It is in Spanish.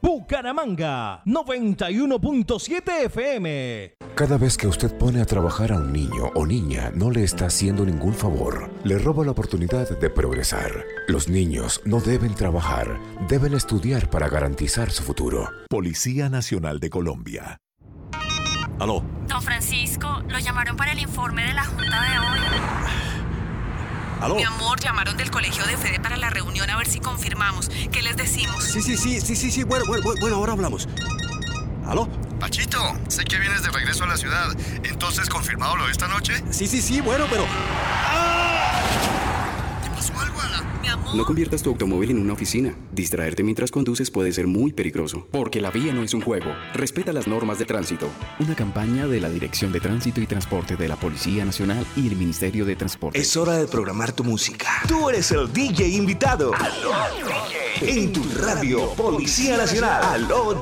Bucaramanga, 91.7 FM. Cada vez que usted pone a trabajar a un niño o niña, no le está haciendo ningún favor. Le roba la oportunidad de progresar. Los niños no deben trabajar, deben estudiar para garantizar su futuro. Policía Nacional de Colombia. Aló. Don Francisco, lo llamaron para el informe de la junta de hoy. ¿Aló? Mi amor, llamaron del colegio de Fede para la reunión a ver si confirmamos. ¿Qué les decimos? Sí. Bueno, ahora hablamos. ¿Aló? Pachito, sé que vienes de regreso a la ciudad. Entonces, ¿confirmado lo de esta noche? Sí, bueno, pero... ¿Te pasó algo, Ala? Mi amor. No conviertas tu automóvil en una oficina. Distraerte mientras conduces puede ser muy peligroso. Porque la vía no es un juego. Respeta las normas de tránsito. Una campaña de la Dirección de Tránsito y Transporte de la Policía Nacional y el Ministerio de Transporte. Es hora de programar tu música. Tú eres el DJ invitado. ¡Aló, DJ! En tu radio Policía Nacional. ¡Aló,